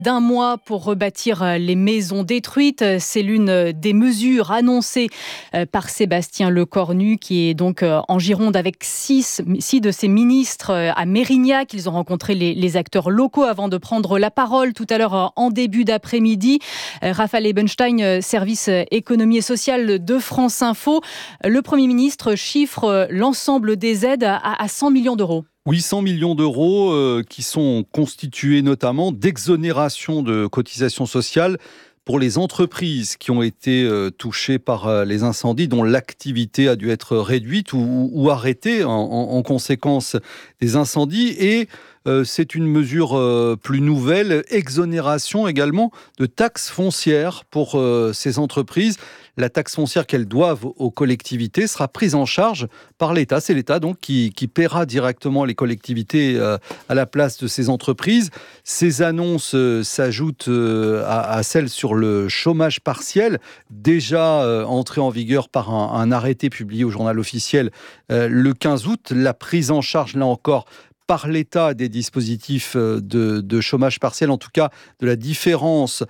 D'un mois pour rebâtir les maisons détruites. C'est l'une des mesures annoncées par Sébastien Lecornu, qui est donc en Gironde avec six de ses ministres à Mérignac. Ils ont rencontré les acteurs locaux avant de prendre la parole tout à l'heure en début d'après-midi. Raphaël Ebenstein, service économie et sociale de France Info. Le Premier ministre chiffre l'ensemble des aides à 100 millions d'euros. Oui, 100 millions d'euros qui sont constitués notamment d'exonérations de cotisations sociales pour les entreprises qui ont été touchées par les incendies, dont l'activité a dû être réduite ou arrêtée en conséquence des incendies. Et c'est une mesure plus nouvelle, exonération également de taxes foncières pour ces entreprises. La taxe foncière qu'elles doivent aux collectivités sera prise en charge par l'État. C'est l'État donc qui paiera directement les collectivités à la place de ces entreprises. Ces annonces s'ajoutent à celles sur le chômage partiel, déjà entré en vigueur par un arrêté publié au journal officiel le 15 août. La prise en charge, là encore, par l'État des dispositifs de chômage partiel, en tout cas de la différence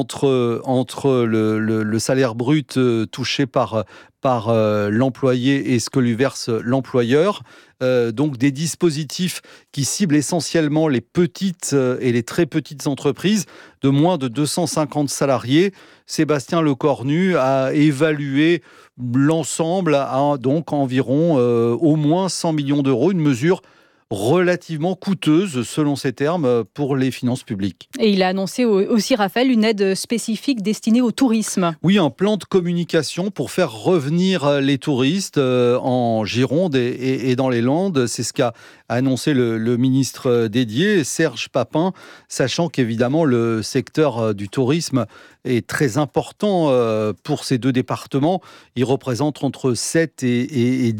entre le salaire brut touché par l'employé et ce que lui verse l'employeur. Donc des dispositifs qui ciblent essentiellement les petites et les très petites entreprises de moins de 250 salariés. Sébastien Lecornu a évalué l'ensemble à donc environ au moins 100 millions d'euros, une mesure relativement coûteuse, selon ses termes, pour les finances publiques. Et il a annoncé aussi, Raphaël, une aide spécifique destinée au tourisme. Oui, un plan de communication pour faire revenir les touristes en Gironde et dans les Landes. C'est ce qu'a annoncé le ministre dédié, Serge Papin, sachant qu'évidemment le secteur du tourisme est très important pour ces deux départements. Il représente entre 7 et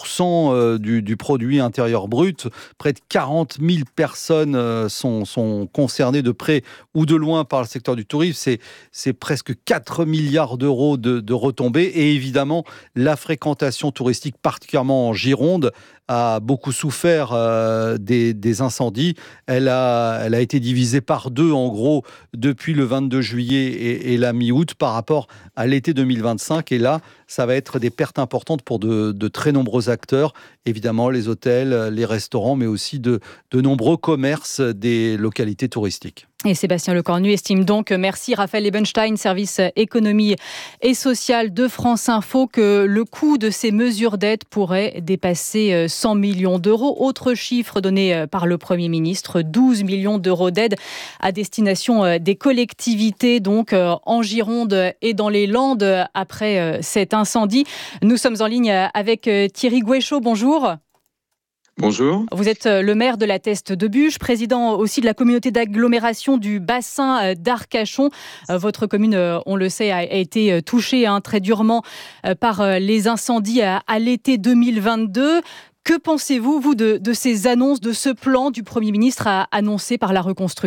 10% du produit intérieur brut. Près de 40 000 personnes sont concernées de près ou de loin par le secteur du tourisme. C'est presque 4 milliards d'euros de retombées. Et évidemment, la fréquentation touristique, particulièrement en Gironde, a beaucoup souffert des incendies. Elle a été divisée par deux, en gros, depuis le 22 juillet et la mi-août par rapport à l'été 2025. Et là, ça va être des pertes importantes pour de très nombreux acteurs. Évidemment, les hôtels, les restaurants, mais aussi de nombreux commerces des localités touristiques. Et Sébastien Lecornu estime donc, merci Raphaël Ebenstein, service économie et sociale de France Info, que le coût de ces mesures d'aide pourrait dépasser 100 millions d'euros. Autre chiffre donné par le Premier ministre, 12 millions d'euros d'aide à destination des collectivités, donc en Gironde et dans les Landes, après cet incendie. Nous sommes en ligne avec Thierry Gouéchaud, bonjour. Bonjour. Vous êtes le maire de la Teste-de-Buch, président aussi de la communauté d'agglomération du bassin d'Arcachon. Votre commune, on le sait, a été touchée très durement par les incendies à l'été 2022. Que pensez-vous, vous, de ces annonces, de ce plan du Premier ministre annoncé par la reconstruction ?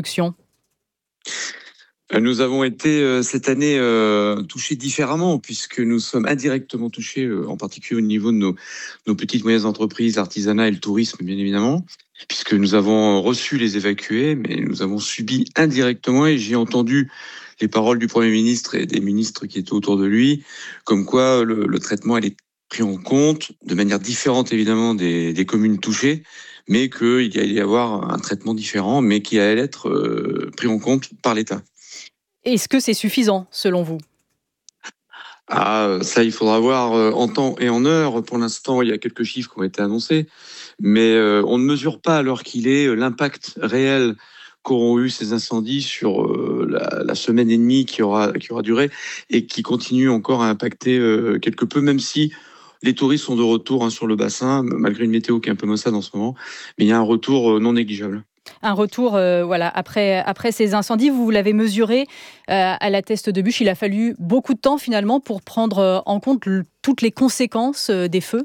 Nous avons été cette année touchés différemment, puisque nous sommes indirectement touchés, en particulier au niveau de nos petites et moyennes entreprises, l'artisanat et le tourisme, bien évidemment, puisque nous avons reçu les évacués, mais nous avons subi indirectement, et j'ai entendu les paroles du Premier ministre et des ministres qui étaient autour de lui, comme quoi le traitement allait être pris en compte de manière différente, évidemment, des communes touchées, mais qu'il allait y avoir un traitement différent, mais qui allait être pris en compte par l'État. Est-ce que c'est suffisant, selon vous ? Ça, il faudra voir en temps et en heure. Pour l'instant, il y a quelques chiffres qui ont été annoncés, mais on ne mesure pas, à l'heure qu'il est, l'impact réel qu'auront eu ces incendies sur la semaine et demie qui aura duré et qui continue encore à impacter quelque peu, même si les touristes sont de retour sur le bassin, malgré une météo qui est un peu maussade en ce moment, mais il y a un retour non négligeable. Un retour après ces incendies, vous l'avez mesuré à la Teste-de-Buch. Il a fallu beaucoup de temps finalement pour prendre en compte toutes les conséquences des feux.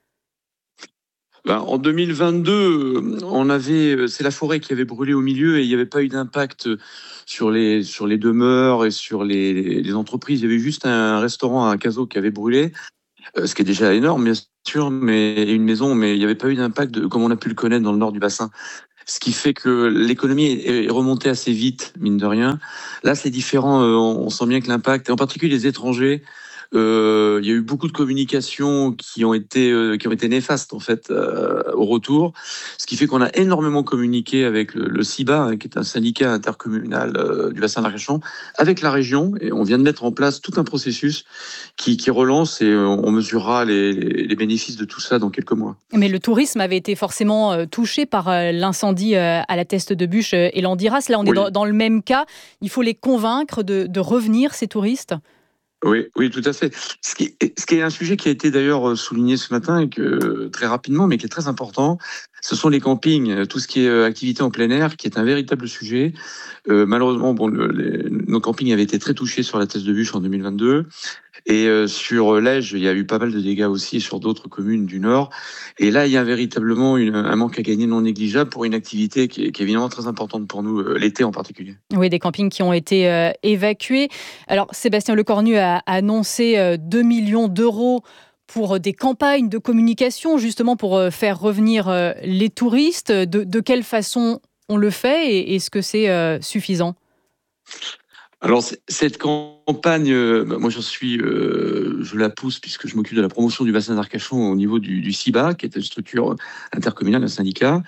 En 2022, c'est la forêt qui avait brûlé au milieu et il n'y avait pas eu d'impact sur les demeures et sur les entreprises. Il y avait juste un restaurant à Cazaux qui avait brûlé, ce qui est déjà énorme, bien sûr, mais une maison, mais il n'y avait pas eu d'impact comme on a pu le connaître dans le nord du bassin. ce qui fait que l'économie est remontée assez vite, mine de rien. Là, c'est différent. On sent bien que l'impact, et en particulier les étrangers, il y a eu beaucoup de communications qui ont été néfastes en fait au retour, ce qui fait qu'on a énormément communiqué avec le CIBA, qui est un syndicat intercommunal du bassin d'Arcachon, avec la région, et on vient de mettre en place tout un processus qui relance, et on mesurera les bénéfices de tout ça dans quelques mois. Mais le tourisme avait été forcément touché par l'incendie à la Teste de Bûche et Landiras. Là, on est dans le même cas. Il faut les convaincre de revenir, ces touristes. Oui, tout à fait. Ce qui est un sujet qui a été d'ailleurs souligné ce matin et que très rapidement, mais qui est très important, ce sont les campings, tout ce qui est activité en plein air, qui est un véritable sujet. Malheureusement, nos campings avaient été très touchés sur la Teste de Bûche en 2022. Et sur l'Ège, il y a eu pas mal de dégâts aussi sur d'autres communes du Nord. Et là, il y a véritablement un manque à gagner non négligeable pour une activité qui est évidemment très importante pour nous, l'été en particulier. Oui, des campings qui ont été évacués. Alors, Sébastien Lecornu a annoncé 2 millions d'euros pour des campagnes de communication, justement pour faire revenir les touristes. De quelle façon on le fait et est-ce que c'est suffisant ? Alors, cette campagne, moi je la pousse puisque je m'occupe de la promotion du bassin d'Arcachon au niveau du CIBA, qui est une structure intercommunale, un syndicat.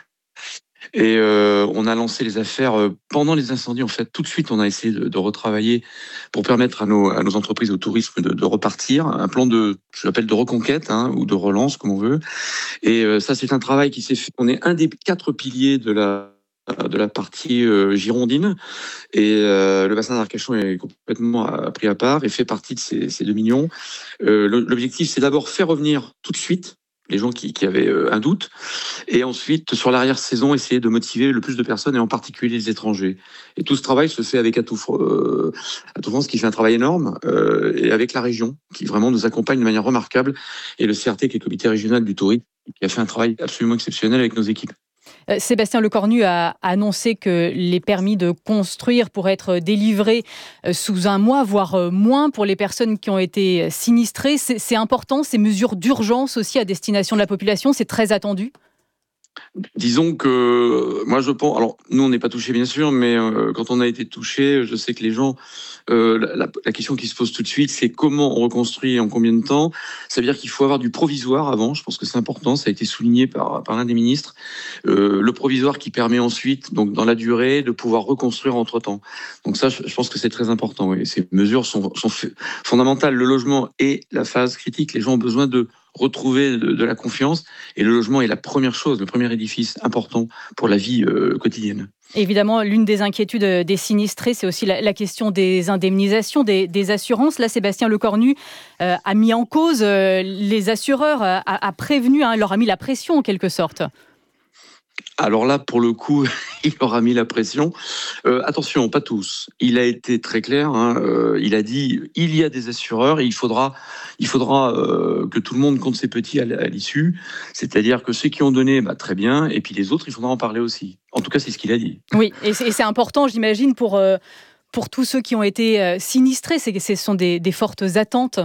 Et on a lancé les affaires pendant les incendies. En fait, tout de suite, on a essayé de retravailler pour permettre à nos entreprises, au tourisme, de repartir. Un plan je l'appelle de reconquête, ou de relance, comme on veut. Et ça, c'est un travail qui s'est fait. On est un des 4 piliers de la partie girondine, et le bassin d'Arcachon est complètement pris à part et fait partie de ces 2 millions. L'objectif, c'est d'abord faire revenir tout de suite les gens qui avaient un doute, et ensuite, sur l'arrière-saison, essayer de motiver le plus de personnes, et en particulier les étrangers. Et tout ce travail se fait avec Atout France, qui fait un travail énorme, et avec la région, qui vraiment nous accompagne de manière remarquable, et le CRT, qui est le comité régional du tourisme, qui a fait un travail absolument exceptionnel avec nos équipes. Sébastien Lecornu a annoncé que les permis de construire pourraient être délivrés sous un mois, voire moins, pour les personnes qui ont été sinistrées. C'est important, ces mesures d'urgence aussi à destination de la population, c'est très attendu. Disons que moi je pense, alors nous on n'est pas touchés bien sûr, mais quand on a été touchés, je sais que les gens, la question qui se pose tout de suite, c'est comment on reconstruit et en combien de temps. Ça veut dire qu'il faut avoir du provisoire avant, je pense que c'est important, ça a été souligné par l'un des ministres, le provisoire qui permet ensuite, donc dans la durée, de pouvoir reconstruire entre-temps. Donc ça, je pense que c'est très important, et ces mesures sont fondamentales. Le logement est la phase critique, les gens ont besoin de retrouver de la confiance, et le logement est la première chose, le premier édifice important pour la vie quotidienne. Évidemment, l'une des inquiétudes des sinistrés, c'est aussi la question des indemnisations, des assurances. Là, Sébastien Lecornu a mis en cause les assureurs, a prévenu, leur a mis la pression en quelque sorte. Alors là, pour le coup, il aura mis la pression. Attention, pas tous. Il a été très clair. Il a dit il y a des assureurs et il faudra que tout le monde compte ses petits à l'issue. C'est-à-dire que ceux qui ont donné, très bien, et puis les autres, il faudra en parler aussi. En tout cas, c'est ce qu'il a dit. Oui, et c'est important, j'imagine, pour tous ceux qui ont été sinistrés. Ce sont des fortes attentes.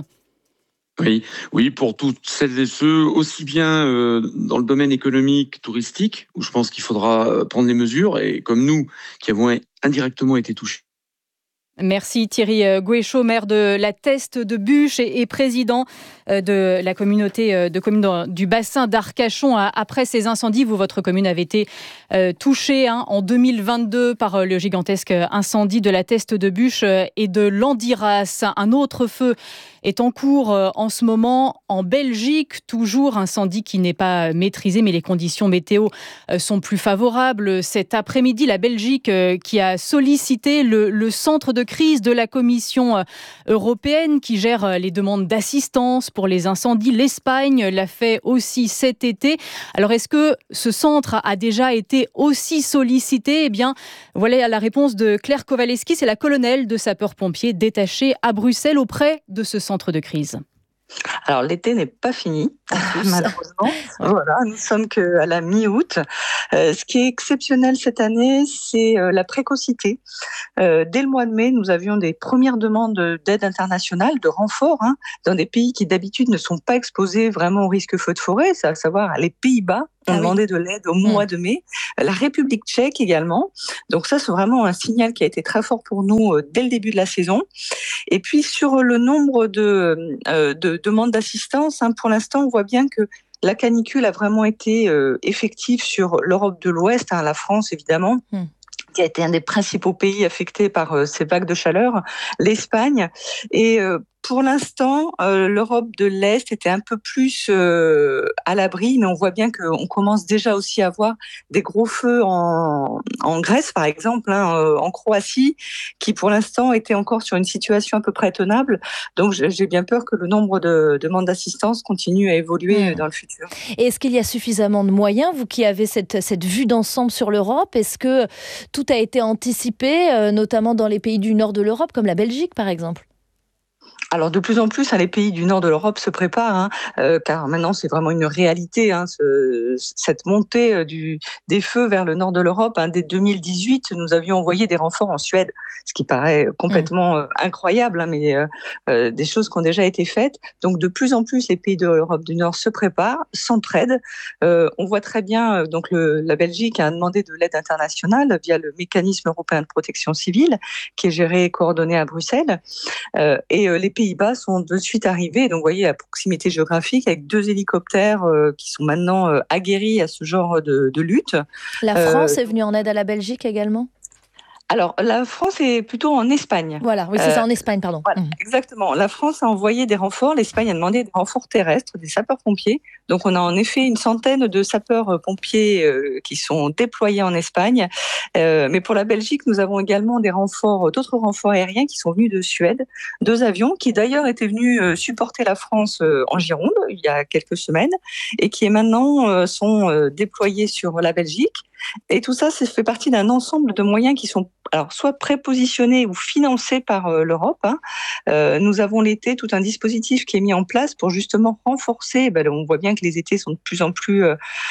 Oui, pour toutes celles et ceux, aussi bien dans le domaine économique, touristique, où je pense qu'il faudra prendre les mesures, et comme nous, qui avons indirectement été touchés. Merci Thierry Gouéchaud, maire de la Teste de Bûche et président de la communauté de communes du bassin d'Arcachon. Après ces incendies, votre commune avait été touchée en 2022 par le gigantesque incendie de la Teste de Bûche et de Landiras. Un autre feu est en cours en ce moment en Belgique. Toujours incendie qui n'est pas maîtrisé, mais les conditions météo sont plus favorables. Cet après-midi, la Belgique qui a sollicité le centre de crise de la Commission européenne qui gère les demandes d'assistance pour les incendies. L'Espagne l'a fait aussi cet été. Alors, est-ce que ce centre a déjà été aussi sollicité ? Eh bien, voilà la réponse de Claire Kowaleski. C'est la colonelle de sapeurs-pompiers détachée à Bruxelles auprès de ce centre de crise. Alors, l'été n'est pas fini, malheureusement. Voilà, nous sommes qu'à la mi-août. Ce qui est exceptionnel cette année, c'est la précocité. Dès le mois de mai, nous avions des premières demandes d'aide internationale, de renfort, dans des pays qui d'habitude ne sont pas exposés vraiment au risque feu de forêt, c'est à savoir les Pays-Bas ont demandé de l'aide au mois de mai. La République tchèque également. Donc ça, c'est vraiment un signal qui a été très fort pour nous dès le début de la saison. Et puis sur le nombre de demandes d'assistance, pour l'instant, on voit bien que la canicule a vraiment été effective sur l'Europe de l'Ouest, la France évidemment, qui a été un des principaux pays affectés par ces vagues de chaleur, l'Espagne. Et pour l'instant, l'Europe de l'Est était un peu plus à l'abri, mais on voit bien qu'on commence déjà aussi à voir des gros feux en Grèce, par exemple, en Croatie, qui pour l'instant étaient encore sur une situation à peu près tenable. Donc j'ai bien peur que le nombre de demandes d'assistance continue à évoluer dans le futur. Et est-ce qu'il y a suffisamment de moyens, vous qui avez cette vue d'ensemble sur l'Europe? Est-ce que tout a été anticipé, notamment dans les pays du nord de l'Europe, comme la Belgique, par exemple? Alors de plus en plus, les pays du nord de l'Europe se préparent, car maintenant c'est vraiment une réalité, cette montée des feux vers le nord de l'Europe. Dès 2018, nous avions envoyé des renforts en Suède, ce qui paraît complètement incroyable, mais des choses qui ont déjà été faites. Donc de plus en plus, les pays de l'Europe du Nord se préparent, s'entraident. On voit très bien, la Belgique a demandé de l'aide internationale via le mécanisme européen de protection civile, qui est géré et coordonné à Bruxelles. Et les Pays-Bas sont de suite arrivés, donc vous voyez à proximité géographique, avec 2 hélicoptères qui sont maintenant aguerris à ce genre de lutte. La France est venue en aide à la Belgique également ? Alors, la France est plutôt en Espagne. Voilà, oui, c'est ça, en Espagne, pardon. Voilà, exactement. La France a envoyé des renforts, l'Espagne a demandé des renforts terrestres, des sapeurs-pompiers. Donc, on a en effet une centaine de sapeurs-pompiers qui sont déployés en Espagne. Mais pour la Belgique, nous avons également d'autres renforts aériens qui sont venus de Suède. 2 avions qui d'ailleurs étaient venus supporter la France en Gironde il y a quelques semaines et qui maintenant sont déployés sur la Belgique. Et tout ça fait partie d'un ensemble de moyens qui sont soit prépositionnés ou financés par l'Europe. Nous avons l'été tout un dispositif qui est mis en place pour justement renforcer. On voit bien que les étés sont de plus en plus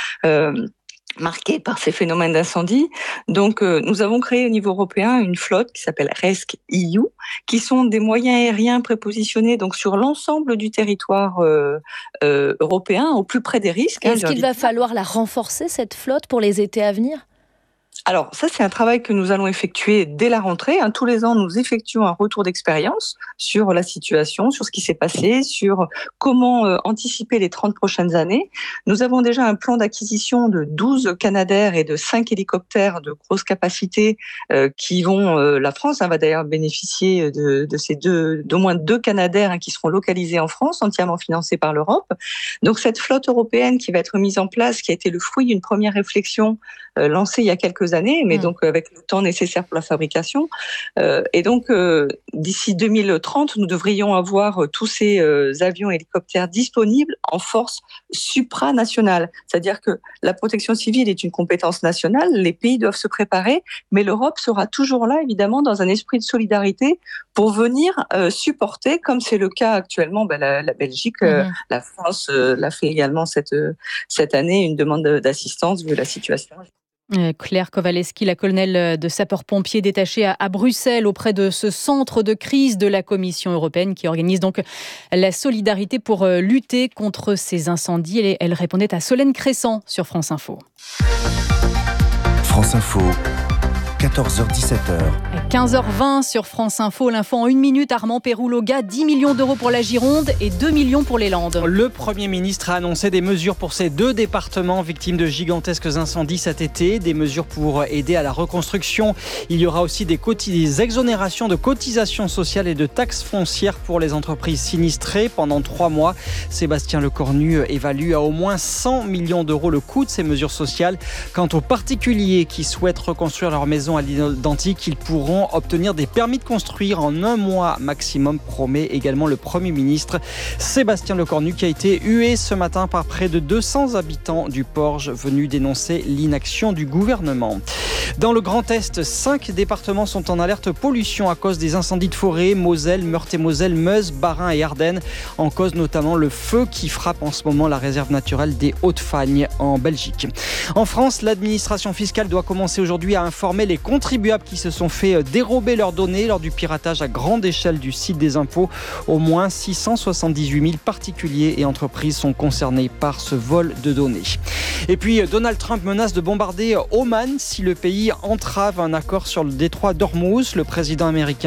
marqués par ces phénomènes d'incendie. Donc, nous avons créé au niveau européen une flotte qui s'appelle RESC-EU, qui sont des moyens aériens prépositionnés donc sur l'ensemble du territoire européen, au plus près des risques. Est-ce qu'il va falloir la renforcer, cette flotte, pour les étés à venir ? Alors ça, c'est un travail que nous allons effectuer dès la rentrée. Tous les ans, nous effectuons un retour d'expérience sur la situation, sur ce qui s'est passé, sur comment anticiper les 30 prochaines années. Nous avons déjà un plan d'acquisition de 12 Canadair et de 5 hélicoptères de grosse capacité qui vont... la France va d'ailleurs bénéficier de ces d'au moins 2 Canadair qui seront localisés en France, entièrement financés par l'Europe. Donc cette flotte européenne qui va être mise en place, qui a été le fruit d'une première réflexion lancée il y a quelques années, mais donc avec le temps nécessaire pour la fabrication. Et donc, d'ici 2030, nous devrions avoir tous ces avions et hélicoptères disponibles en force supranationale. C'est-à-dire que la protection civile est une compétence nationale, les pays doivent se préparer, mais l'Europe sera toujours là, évidemment, dans un esprit de solidarité pour venir supporter, comme c'est le cas actuellement, la Belgique, la France l'a fait également cette année, une demande d'assistance vu la situation. Claire Kowaleski, la colonelle de sapeurs-pompiers détachée à Bruxelles auprès de ce centre de crise de la Commission européenne qui organise donc la solidarité pour lutter contre ces incendies. Elle répondait à Solène Crescent sur France Info. France Info. 14h-17h. 15h20 sur France Info. L'info en 1 minute. Armand Péroux-Loga, 10 millions d'euros pour la Gironde et 2 millions pour les Landes. Le Premier ministre a annoncé des mesures pour ces 2 départements victimes de gigantesques incendies cet été. Des mesures pour aider à la reconstruction. Il y aura aussi des exonérations de cotisations sociales et de taxes foncières pour les entreprises sinistrées pendant 3 mois. Sébastien Lecornu évalue à au moins 100 millions d'euros le coût de ces mesures sociales. Quant aux particuliers qui souhaitent reconstruire leur maison à l'identique, ils pourront obtenir des permis de construire en 1 mois maximum, promet également le Premier ministre Sébastien Lecornu, qui a été hué ce matin par près de 200 habitants du Porge venus dénoncer l'inaction du gouvernement. Dans le Grand Est, 5 départements sont en alerte pollution à cause des incendies de forêt, Moselle, Meurthe-et-Moselle, Meuse, Bas-Rhin et Ardennes. En cause notamment le feu qui frappe en ce moment la réserve naturelle des Hautes-Fagnes en Belgique. En France, l'administration fiscale doit commencer aujourd'hui à informer les contribuables qui se sont fait dérober leurs données lors du piratage à grande échelle du site des impôts. Au moins 678 000 particuliers et entreprises sont concernés par ce vol de données. Et puis Donald Trump menace de bombarder Oman si le pays entrave un accord sur le détroit d'Ormuz. Le président américain